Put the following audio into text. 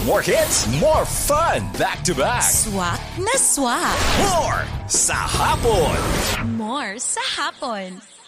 More hits, more fun, back to back. Swak na swak. More sa hapon. More sa hapon.